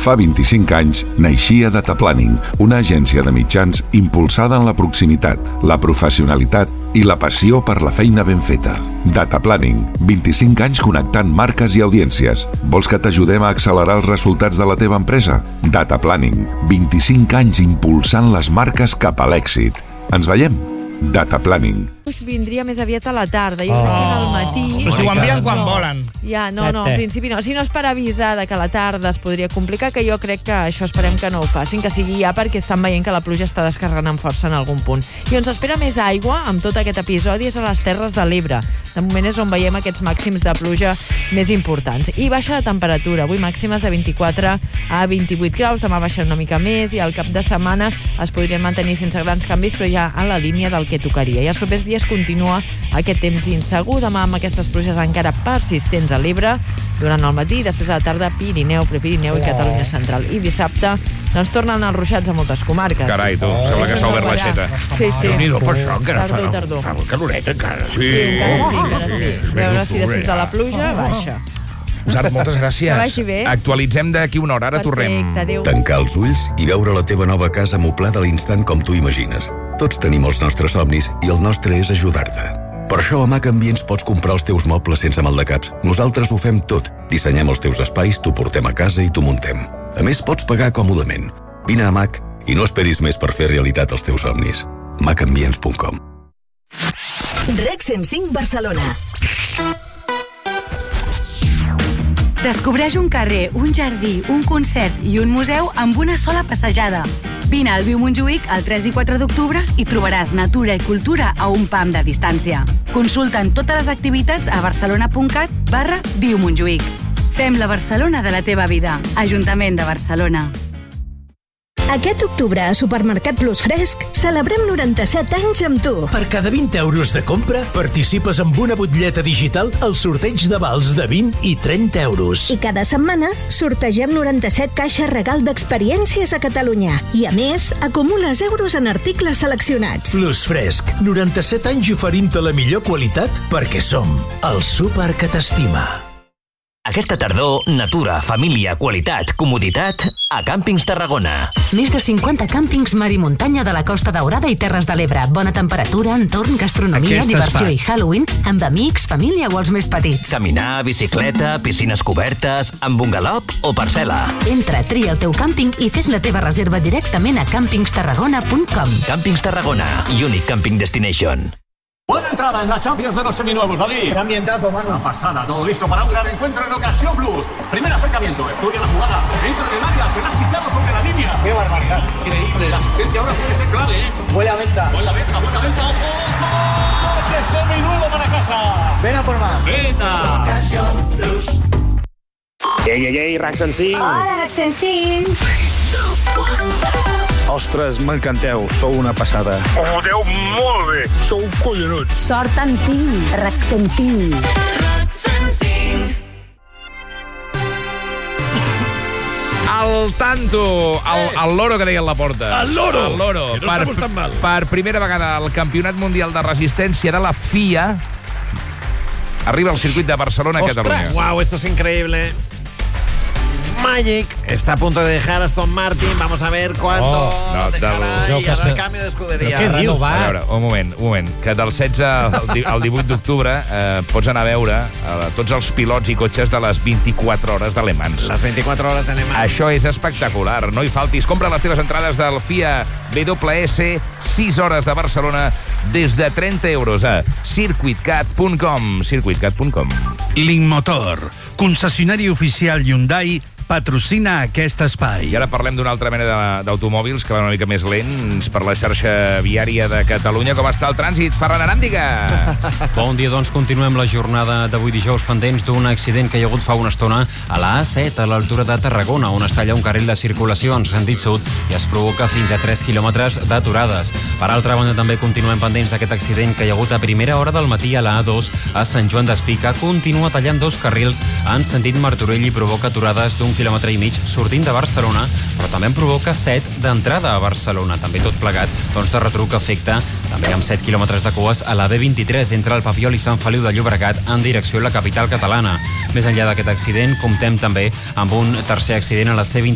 Fa 25 anys naixia Data Planning, una agència de mitjans impulsada en la proximitat, la professionalitat i la passió per la feina ben feta. Data Planning, 25 anys connectant marques i audiències. Vols que t'ajudem a accelerar els resultats de la teva empresa? Data Planning, 25 anys impulsant les marques cap a l'èxit. Ens veiem? Data Planning. Vindria més aviat a la tarda, jo crec que al matí... Però si ho envien quan volen. Ja, no, en principi no. Si no és per avisar de que a la tarda es podria complicar, que jo crec que això esperem que no ho facin, que sigui ja perquè estan veient que la pluja està descarregant amb força en algun punt. I on s'espera més aigua amb tot aquest episodi és a les Terres de l'Ebre. De moment és on veiem aquests màxims de pluja més importants. I baixa la temperatura, avui màximes de 24 a 28 graus, demà baixen una mica més i al cap de setmana es podrien mantenir sense grans canvis, però ja en la línia del que tocaria. I els propers dies continua aquest temps insegur, demà amb aquestes pluges encara persistents a l'Ebre durant el matí, després a la tarda Pirineu, Prepirineu i Catalunya Central. I dissabte doncs tornen els ruixats a moltes comarques. Carai, tu, sembla que s'ha obert l'aixeta. Sí. Déu-n'hi-do, per això encara Tardor. fa caloret encara. Sí, encara sí. A veure si després de la pluja baixa. Usart, moltes gràcies. Que vagi bé. Actualitzem d'aquí una hora, ara tornem. Perfecte, adéu. Tancar els ulls i veure la teva nova casa moblada a l'instant com tu imagines. Tots tenim els nostres somnis i el nostre és ajudar-te. Per això a Mac Ambients pots comprar els teus mobles sense maldecaps. Nosaltres ho fem tot. Dissenyem els teus espais, t'ho portem a casa i t'ho muntem. A més, pots pagar còmodament. Vine a Mac i no esperis més per fer realitat els teus somnis. macambients.com. REC 105 Barcelona. Descobreix un carrer, un jardí, un concert i un museu amb una sola passejada. Vine al Viu Montjuïc el 3 i 4 d'octubre i trobaràs natura i cultura a un pam de distància. Consulta'n totes les activitats a barcelona.cat/Viu Montjuïc. Fem la Barcelona de la teva vida. Ajuntament de Barcelona. Aquest octubre a Supermercat Plus Fresc celebrem 97 anys amb tu. Per cada 20 euros de compra participes amb una butlleta digital al sorteig de vals de 20 i 30 euros. I cada setmana sortegem 97 caixes regal d'experiències a Catalunya. I a més, acumules euros en articles seleccionats. Plus Fresc, 97 anys oferint-te la millor qualitat perquè som el súper que t'estima. Aquesta tardor, natura, família, qualitat, comoditat a Càmpings Tarragona. Més de 50 càmpings mar i muntanya de la Costa Daurada i Terres de l'Ebre. Bona temperatura, entorn, gastronomia, diversió i Halloween amb amics, família o els més petits. Caminar, bicicleta, piscines cobertes, amb bungalop o parcel·la. Entra, tria el teu càmping i fes la teva reserva directament a campingstarragona.com. Càmpings Tarragona, Unique Camping Destination. Buena entrada en la Champions de los seminuevos, David. Qué ambientazo, mano. Una pasada, todo listo para un gran encuentro en Ocasión Plus. Primer acercamiento, estudia la jugada. Entra en el área, se la ha quitado sobre la línea. Qué barbaridad. Increíble, la asistencia ahora puede ser clave, ¿eh? Buena venta. Buena venta, ojo. ¡Coche seminuevo para casa! Ven a por más. Venga. Ocasión Plus. Ei, RAC 105. Hola, RAC 105. Ostres, m'encanteu, sou una passada. Ho deu molt bé, sou collonuts. Sort en tinc, RAC 105. RAC 105. Al tanto, el loro que deia a la porta. El loro! El loro. Que no estamos tan mal. Per primera vegada al Campionat Mundial de Resistència de la FIA arriba al circuit de Barcelona a Catalunya. Wow, esto es increíble. Magic está a punto de dejar Aston Martin. Vamos a ver cuándo dejará y hará el cambio de escudería. A veure, un moment. Que del 16 al 18 d'octubre pots anar a veure tots els pilots i cotxes de les 24 hores de Le Mans. Les 24 hores de Le Mans. Això és espectacular, no hi faltis. Compra les teves entrades del FIA WS 6 hores de Barcelona des de 30 euros a circuitcat.com. Circuitcat.com. Linkmotor, concessionari oficial Hyundai, patrocina aquest espai. I ara parlem d'una altra mena d'automòbils que van una mica més lents per la xarxa viària de Catalunya. Com està el trànsit? Ferran Aràndiga. Bon dia, doncs continuem la jornada d'avui dijous pendents d'un accident que hi ha hagut fa una estona a la A7 a l'altura de Tarragona, on es talla un carril de circulació en sentit sud i es provoca fins a 3 quilòmetres d'aturades. Per altra banda, també continuem pendents d'aquest accident que hi ha hagut a primera hora del matí a la A2 a Sant Joan d'Espí, que continua tallant 2 carrils en sentit Martorell i provoca aturades d'1,5 quilòmetres sortint de Barcelona, però també en provoca 7 d'entrada a Barcelona. També tot plegat, doncs, de retruc afecta també amb 7 quilòmetres de cues a la B23 entre el Papiol i Sant Feliu de Llobregat en direcció a la capital catalana. Més enllà d'aquest accident, comptem també amb un tercer accident a la C23